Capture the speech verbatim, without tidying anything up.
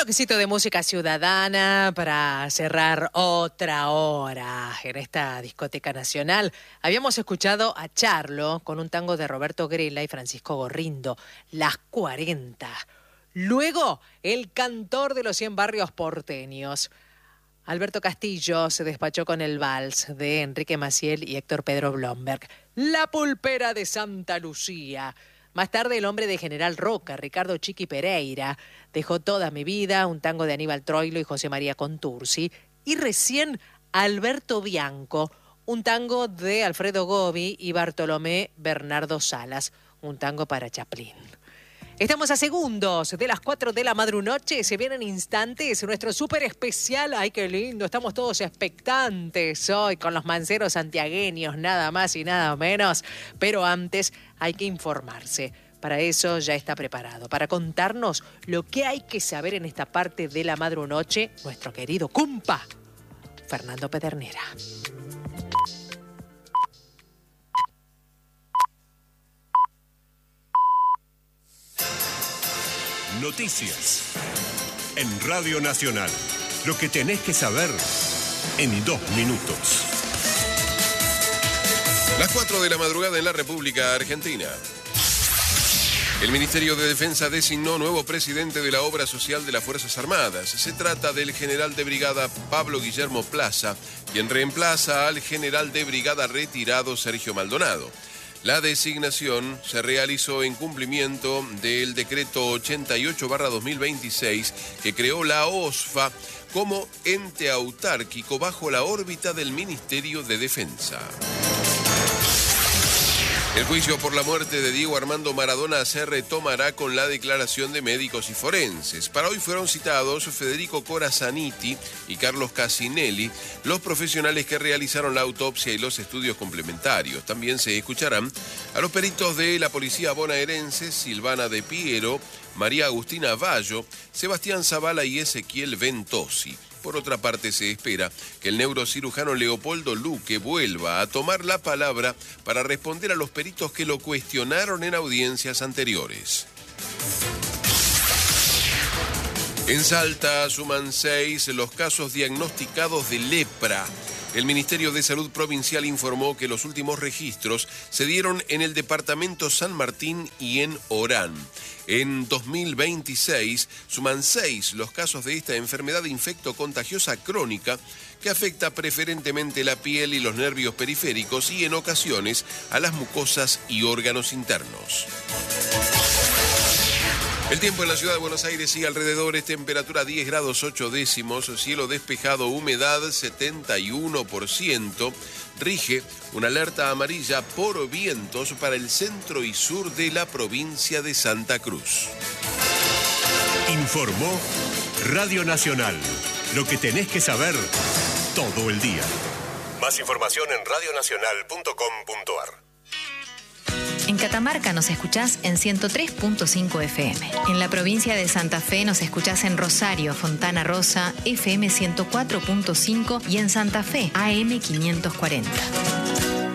toquecito de música ciudadana para cerrar otra hora en esta discoteca nacional. Habíamos escuchado a Charlo con un tango de Roberto Grela y Francisco Gorrindo, Las cuarenta. Luego, el cantor de los cien barrios porteños. Alberto Castillo se despachó con el vals de Enrique Maciel y Héctor Pedro Blomberg, La pulpera de Santa Lucía. Más tarde, el hombre de General Roca, Ricardo Chiqui Pereira, Dejó toda mi vida, un tango de Aníbal Troilo y José María Contursi. Y recién, Alberto Bianco, un tango de Alfredo Gobi y Bartolomé Bernardo Salas, un tango para Chaplin. Estamos a segundos de las cuatro de la madrunoche, se vienen instantes, nuestro súper especial. ¡Ay, qué lindo! Estamos todos expectantes hoy con los manceros santiagueños, nada más y nada menos. Pero antes hay que informarse. Para eso ya está preparado, para contarnos lo que hay que saber en esta parte de la madrunoche, nuestro querido cumpa, Fernando Pedernera. Noticias en Radio Nacional. Lo que tenés que saber en dos minutos. Las cuatro de la madrugada en la República Argentina. El Ministerio de Defensa designó nuevo presidente de la Obra Social de las Fuerzas Armadas. Se trata del general de brigada Pablo Guillermo Plaza, quien reemplaza al general de brigada retirado Sergio Maldonado. La designación se realizó en cumplimiento del decreto ochenta y ocho barra dos mil veintiséis que creó la OSFA como ente autárquico bajo la órbita del Ministerio de Defensa. El juicio por la muerte de Diego Armando Maradona se retomará con la declaración de médicos y forenses. Para hoy fueron citados Federico Corazaniti y Carlos Casinelli, los profesionales que realizaron la autopsia y los estudios complementarios. También se escucharán a los peritos de la policía bonaerense, Silvana De Piero, María Agustina Vallo, Sebastián Zavala y Ezequiel Ventosi. Por otra parte, se espera que el neurocirujano Leopoldo Luque vuelva a tomar la palabra para responder a los peritos que lo cuestionaron en audiencias anteriores. En Salta suman seis los casos diagnosticados de lepra. El Ministerio de Salud Provincial informó que los últimos registros se dieron en el departamento San Martín y en Orán. En dos mil veintiséis suman seis los casos de esta enfermedad infectocontagiosa crónica que afecta preferentemente la piel y los nervios periféricos y en ocasiones a las mucosas y órganos internos. El tiempo en la ciudad de Buenos Aires y alrededores, temperatura diez grados ocho décimos, cielo despejado, humedad setenta y uno por ciento. Rige una alerta amarilla por vientos para el centro y sur de la provincia de Santa Cruz. Informó Radio Nacional. Lo que tenés que saber todo el día. Más información en radio nacional punto com punto a r. En Catamarca nos escuchás en ciento tres punto cinco F M. En la provincia de Santa Fe nos escuchás en Rosario, Fontana Rosa, F M ciento cuatro punto cinco y en Santa Fe, A M quinientos cuarenta.